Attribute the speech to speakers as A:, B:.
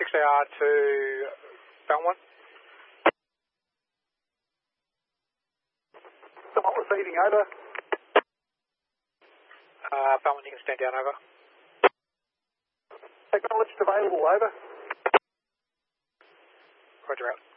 A: 6AR to Belmont.
B: Someone receiving, over.
A: Belmont, you can stand down, over.
B: Acknowledged available, over.
A: Roger out.